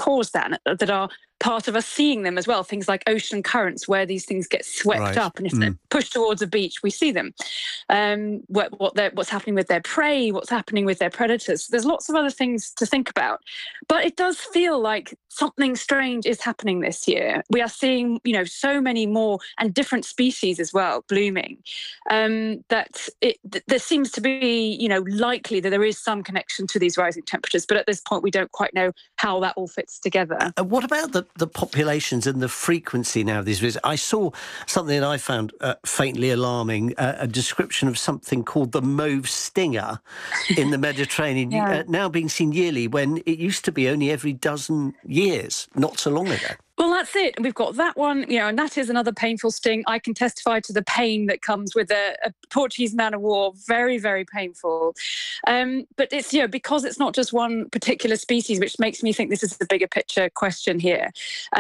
cause that are part of us seeing them as well. Things like ocean currents, where these things get swept up, and if they're pushed towards a beach, we see them. What's happening with their prey, what's happening with their predators. There's lots of other things to think about, but it does feel like something strange is happening this year. We are seeing, so many more and different species as well blooming. There seems to be, likely that there is some connection to these rising temperatures, but at this point we don't quite know how that all fits together. What about the populations and the frequency now of these visits? I saw something that I found faintly alarming, a description of something called the mauve stinger in the Mediterranean, now being seen yearly when it used to be only every dozen years, not so long ago. Well, that's it. And we've got that one, and that is another painful sting. I can testify to the pain that comes with a Portuguese man of war. Very, very painful. But it's, because it's not just one particular species, which makes me think this is the bigger picture question here,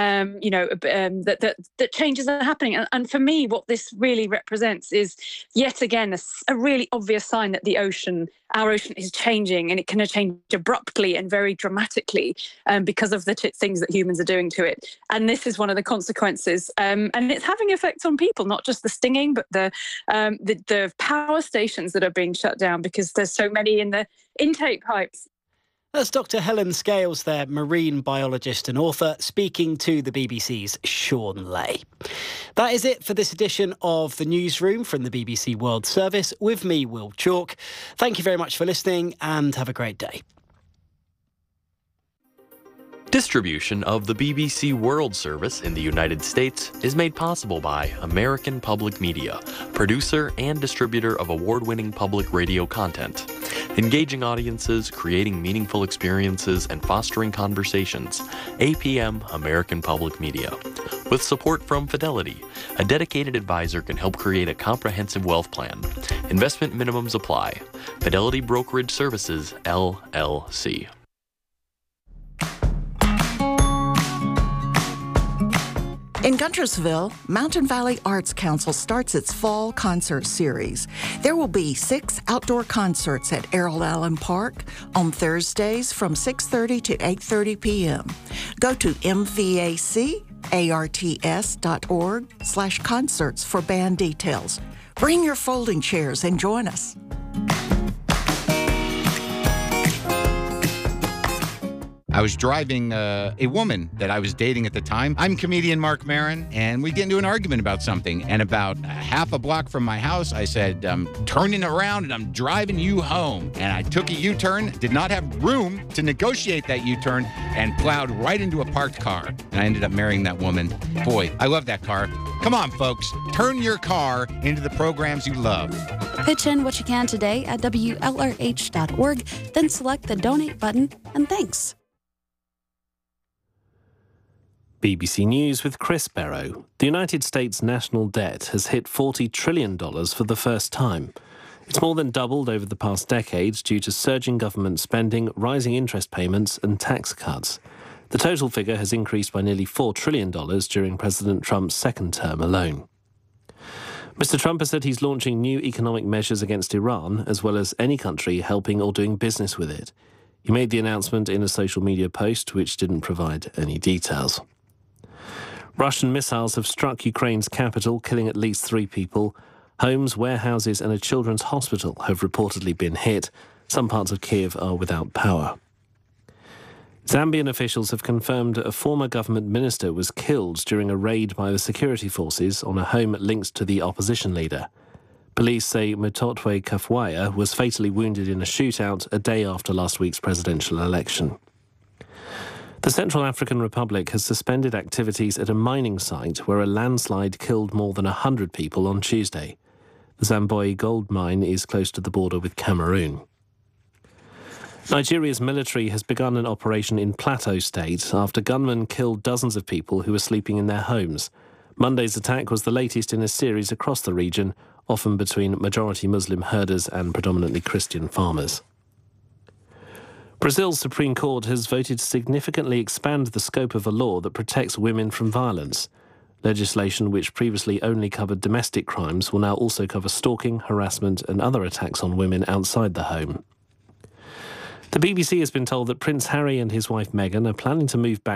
that changes are happening. And for me, what this really represents is, yet again, a really obvious sign that our ocean is changing, and it can change abruptly and very dramatically because of the things that humans are doing to it. And this is one of the consequences. And it's having effects on people, not just the stinging, but the power stations that are being shut down because there's so many in the intake pipes. That's Dr. Helen Scales there, marine biologist and author, speaking to the BBC's Sean Lay. That is it for this edition of The Newsroom from the BBC World Service. With me, Will Chalk. Thank you very much for listening and have a great day. Distribution of the BBC World Service in the United States is made possible by American Public Media, producer and distributor of award-winning public radio content. Engaging audiences, creating meaningful experiences, and fostering conversations. APM American Public Media. With support from Fidelity, a dedicated advisor can help create a comprehensive wealth plan. Investment minimums apply. Fidelity Brokerage Services, LLC. In Guntersville, Mountain Valley Arts Council starts its fall concert series. There will be 6 outdoor concerts at Errol Allen Park on Thursdays from 6:30 to 8:30 p.m. Go to mvacarts.org/concerts for band details. Bring your folding chairs and join us. I was driving a woman that I was dating at the time. I'm comedian Mark Maron, and we get into an argument about something. And about half a block from my house, I said, I'm turning around and I'm driving you home. And I took a U-turn, did not have room to negotiate that U-turn, and plowed right into a parked car. And I ended up marrying that woman. Boy, I love that car. Come on, folks. Turn your car into the programs you love. Pitch in what you can today at WLRH.org, then select the donate button, and thanks. BBC News with Chris Barrow. The United States national debt has hit $40 trillion for the first time. It's more than doubled over the past decade due to surging government spending, rising interest payments and tax cuts. The total figure has increased by nearly $4 trillion during President Trump's second term alone. Mr. Trump has said he's launching new economic measures against Iran, as well as any country helping or doing business with it. He made the announcement in a social media post, which didn't provide any details. Russian missiles have struck Ukraine's capital, killing at least 3 people. Homes, warehouses and a children's hospital have reportedly been hit. Some parts of Kiev are without power. Zambian officials have confirmed a former government minister was killed during a raid by the security forces on a home linked to the opposition leader. Police say Mutotwe Kafwaya was fatally wounded in a shootout a day after last week's presidential election. The Central African Republic has suspended activities at a mining site where a landslide killed more than 100 people on Tuesday. The Zamboi gold mine is close to the border with Cameroon. Nigeria's military has begun an operation in Plateau State after gunmen killed dozens of people who were sleeping in their homes. Monday's attack was the latest in a series across the region, often between majority Muslim herders and predominantly Christian farmers. Brazil's Supreme Court has voted to significantly expand the scope of a law that protects women from violence. Legislation which previously only covered domestic crimes will now also cover stalking, harassment and other attacks on women outside the home. The BBC has been told that Prince Harry and his wife Meghan are planning to move back